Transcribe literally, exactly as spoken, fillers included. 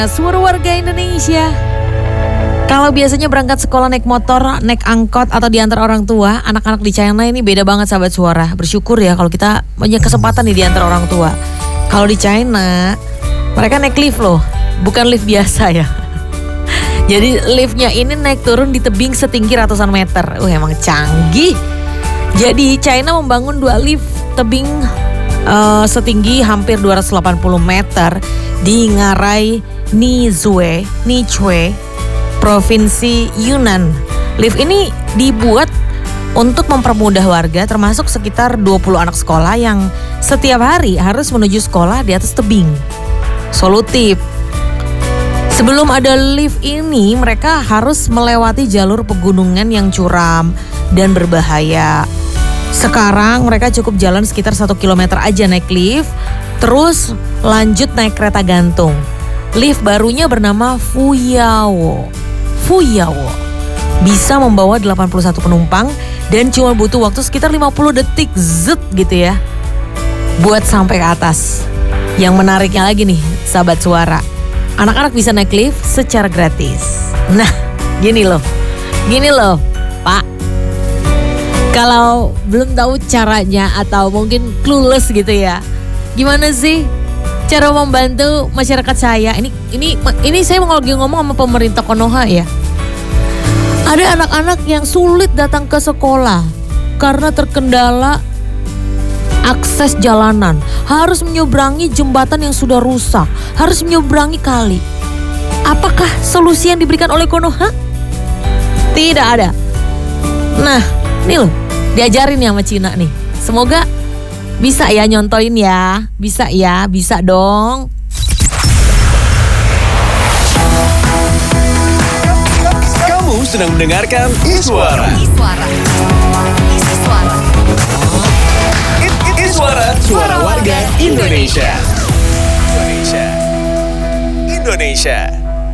Suara warga Indonesia. Kalau biasanya berangkat sekolah naik motor, naik angkot atau diantar orang tua, anak-anak di China ini beda banget sahabat suara. Bersyukur ya kalau kita punya kesempatan nih diantar orang tua. Kalau di China, mereka naik lift loh, bukan lift biasa ya. Jadi liftnya ini naik turun di tebing setinggi ratusan meter. Uh emang canggih. Jadi China membangun dua lift tebing uh, setinggi hampir dua ratus delapan puluh meter di Ngarai Nizue, Nichue, Provinsi Yunnan. Lift ini dibuat untuk mempermudah warga, termasuk sekitar dua puluh anak sekolah yang setiap hari harus menuju sekolah di atas tebing. Solutif. Sebelum ada lift ini, mereka harus melewati jalur pegunungan yang curam dan berbahaya. Sekarang mereka cukup jalan sekitar satu kilometer aja naik lift, terus lanjut naik kereta gantung. Lift barunya bernama Fuyao. Fuyao bisa membawa delapan puluh satu penumpang dan cuma butuh waktu sekitar lima puluh detik zet gitu ya buat sampai ke atas. Yang menariknya lagi nih sahabat suara, anak-anak bisa naik lift secara gratis. Nah gini loh, gini loh Pak, kalau belum tahu caranya atau mungkin clueless gitu ya, gimana sih cara membantu masyarakat saya? Ini ini ini saya mau lagi ngomong sama pemerintah Konoha ya. Ada anak-anak yang sulit datang ke sekolah karena terkendala akses jalanan, harus menyeberangi jembatan yang sudah rusak, harus menyeberangi kali. Apakah solusi yang diberikan oleh Konoha? Tidak ada. Nah, nih loh, diajarin ya sama Cina nih. Semoga bisa ya nyontoin ya, bisa ya, bisa dong. Kamu sedang mendengarkan Iswara. Iswara. Iswara. Iswara, suara warga Indonesia. Indonesia. Indonesia.